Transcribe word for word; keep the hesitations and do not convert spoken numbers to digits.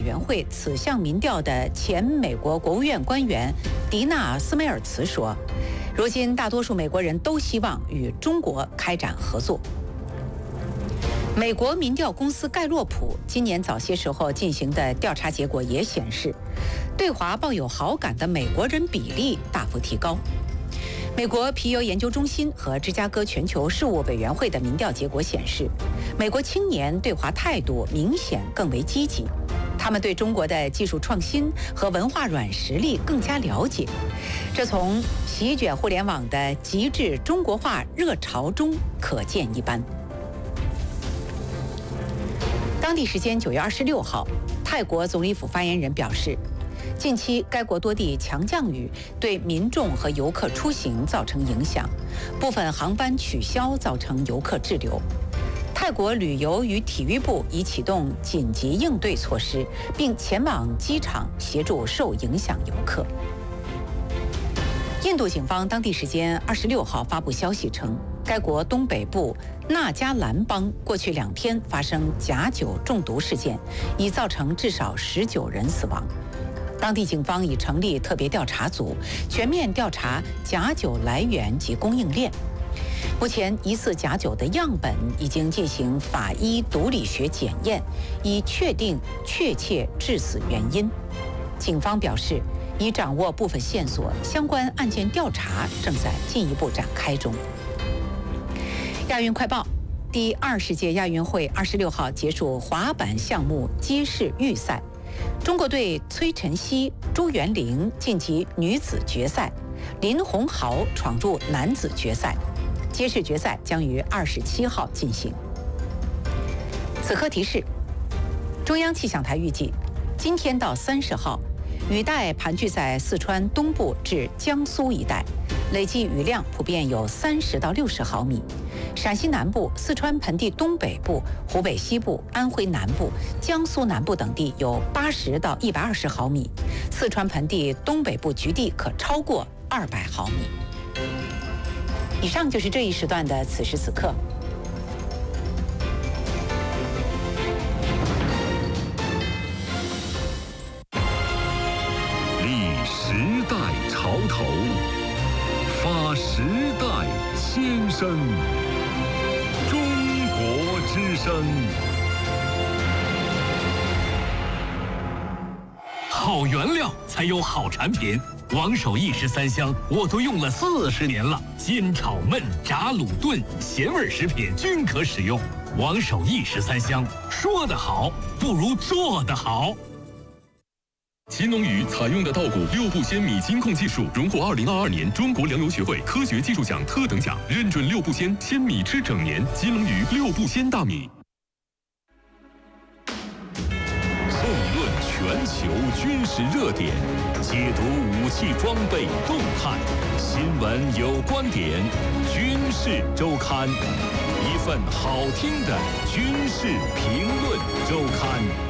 员会此项民调的前美国国务院官员迪娜·斯梅尔茨说，如今大多数美国人都希望与中国开展合作。美国民调公司盖洛普今年早些时候进行的调查结果也显示，对华抱有好感的美国人比例大幅提高。美国皮尤研究中心和芝加哥全球事务委员会的民调结果显示，美国青年对华态度明显更为积极，他们对中国的技术创新和文化软实力更加了解，这从席卷互联网的极致中国化热潮中可见一斑。当地时间九月二十六号，泰国总理府发言人表示，近期该国多地强降雨对民众和游客出行造成影响，部分航班取消，造成游客滞留。泰国旅游与体育部已启动紧急应对措施，并前往机场协助受影响游客。印度警方当地时间二十六号发布消息称，该国东北部纳加兰邦过去两天发生假酒中毒事件，已造成至少十九人死亡。当地警方已成立特别调查组，全面调查假酒来源及供应链。目前，疑似假酒的样本已经进行法医毒理学检验，以确定确切致死原因。警方表示，已掌握部分线索，相关案件调查正在进一步展开中。亚运快报：第二十届亚运会二十六号结束滑板项目街式预赛，中国队崔晨曦、朱元玲晋级女子决赛，林鸿豪闯入男子决赛。街式决赛将于二十七号进行。此刻提示：中央气象台预计，今天到三十号，雨带盘踞在四川东部至江苏一带，累计雨量普遍有三十到六十毫米。陕西南部、四川盆地东北部、湖北西部、安徽南部、江苏南部等地有八十到一百二十毫米，四川盆地东北部局地可超过二百毫米。以上就是这一时段的此时此刻。 立时代潮头，发时代先声。中国之声。 好原料才有好产品。王守义十三香我都用了四十年了，煎炒焖炸卤炖咸味食品均可使用。王守义十三香，说得好不如做得好。 秦农宇采用的稻谷六步鲜米金控技术，荣获二零二二年中国粮油学会科学技术奖特等奖，认准六步鲜，鲜米吃整年。金龙宇六步鲜大米。 纵论全球军事热点，解读武器装备动态，新闻有观点，军事周刊，一份好听的军事评论周刊。